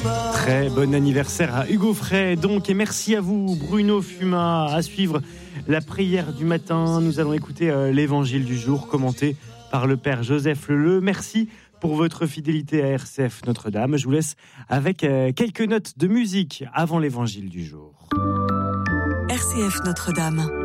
Très bon anniversaire à Hugo Frey, donc, et merci à vous, Bruno Fuma. À suivre la prière du matin. Nous allons écouter l'évangile du jour, commenté par le Père Joseph Leleu. Merci pour votre fidélité à RCF Notre-Dame. Je vous laisse avec quelques notes de musique avant l'évangile du jour. RCF Notre-Dame.